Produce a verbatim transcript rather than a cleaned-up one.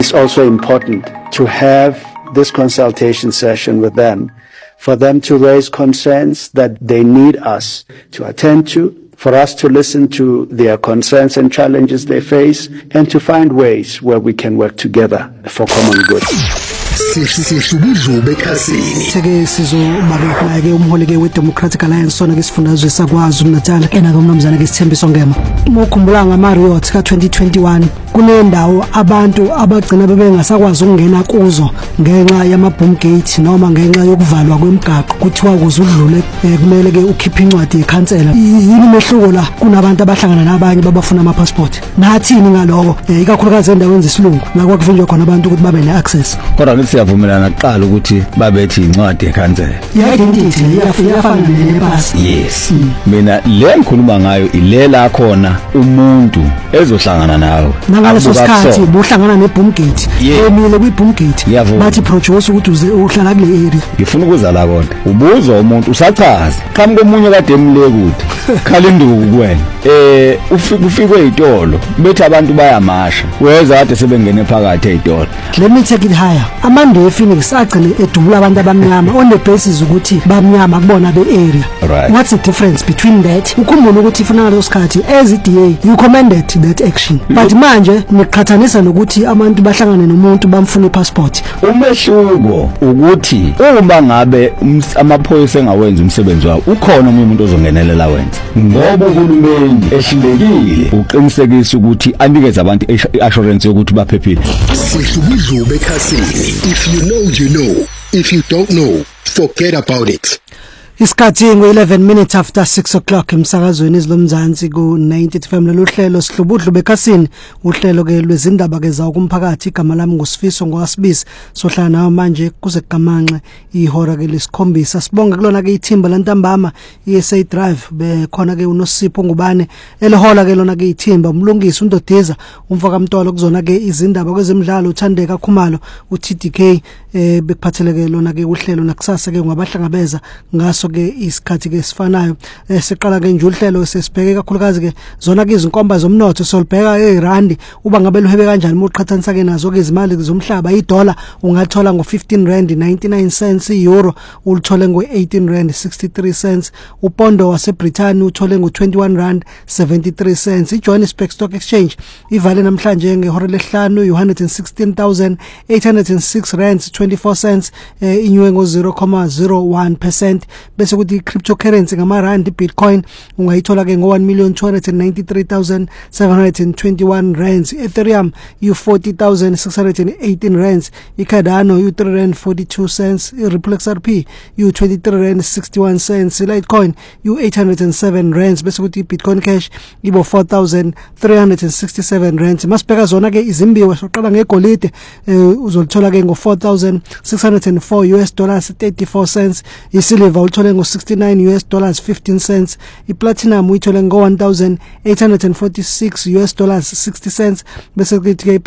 it's also important to have this consultation session with them, for them to raise concerns that they need us to attend to, for us to listen to their concerns and challenges they face, and to find ways where we can work together for common good. Seke sizobabeka ke umholi ke weDemocratic Alliance sona ke sifundazwe sakwaZulu Natal ena ke umnumzana ke Sithembiso Ngema. Mokhumbula ngama riots ka twenty twenty-one kunendawo abantu abagcina bebengasakwazi ukungena kuzo ngenxa yama boom gate noma ngenxa yokuvalwa kwemigaqo kuthiwa ukuze udlule kumele ke ukhiphe incwadi yeCouncil. Yini mehluko la kunabantu abahlangana nabanye babafuna ama passport nathini ngaloko ikakhulukazi endaweni zesilungu nakwa kuvinjwa khona abantu ukuthi babe ne access. Kodwa siyavumelana kuqala ukuthi babethi incwadi yeCouncil. Identity iyafana nepass. Yes. Mina le ngikhuluma ngayo ilela khona umuntu ezohlangana nawe. Ngaleso sikhathi buhlangana neBoom Gate. Emile kwiBoom Gate. Bathi produce ukuthi uze uhlala kule area. Ngifuna ukuza la kodwa. Ubuzwa umuntu usachaza. Qhamuka omunye kade emle kude. Khala induku kuwena. Eh ufikwe izitolo. Bethi abantu bayamasha. Weza kade sebengene phakathi ezitolo. Let me take it higher. Amande ePhoenix agcine edubula abantu abamnyama on the basis ukuthi bamnyama kubona be area. Right. What's the difference between that? Ukhumbula ukuthi ifuna ngalo sikhathi as I D A you commended that action. But manje niqhathanisa nokuthi abantu bahlangane nomuntu bamfuna iPassport. Umehluko ukuthi uma ngabe amaphoyisa engawenza umsebenzi wawo ukhona umuntu ozongenelela wenza. Ngoba uhulumeni ehlulekile uqinisekisa ukuthi anikeze abantu iassurance yokuthi baphephile. If you know, you know. If you don't know, forget about it. Isikhathi ngo eleven minutes after six o'clock emsakazweni izilomzansi ku ninety F M lolu hlelo sihlubudlu bekhasini uhlelo ke lwezindaba ke zawo kumphakathi igama lami nguSifiso ngwasibisi sohlala nawo manje kuze kugamanxe ihora ke lesikhombisa sibonga kulona ke ithimba lantambama iS A Drive bekhona ke uNosipho Ngubane elihola ke lona ke ithimba umlungisi uNdodiza umfaka mntolo kuzona ke izindaba kwezemidlalo uThandeka Khumalo uT D K eh bekuphathele ke lona ke uhlelo nakusasa ke ngabahlangabeza ngaso ke isikhathi ke sifanayo siqala ke nje uhlelo sesibheke kakhulukazi ke zona ke izinkomba zomnotho solibheka eRand uba ngabe luhebe kanjani uqhathanisa ke nazo ke izimali zomhlaba iDollar ungathola ngo fifteen rand ninety-nine cents iEuro ulithole ngo eighteen rand sixty-three cents upondo waseBrithani uthole ngo twenty-one rand seventy-three cents iJohannesburg Stock Exchange ivale namhlanje ngehora lehlanu one hundred sixteen thousand eight hundred six rand twenty-four cents inyuke ngo zero point zero one percent bese ukuthi cryptocurrency ngama rand Bitcoin ungayithola ke ngo one million two hundred ninety-three thousand seven hundred twenty-one rands Ethereum you forty thousand six hundred eighteen rands iCardano you three rand forty-two cents iRipple X R P you twenty-three rand sixty-one cents Litecoin you eight hundred seven rands bese ukuthi Bitcoin Cash ibo four thousand three hundred sixty-seven rands masibheka zona ke izimbiwe soqala ngegolide uzolithola ke ngo four thousand six hundred four U S dollars thirty-four cents isilver uthole ngo sixty-nine U S dollars fifteen cents iplatinum uyithole ngo one thousand eight hundred forty-six U S dollars sixty cents bese kuthi ke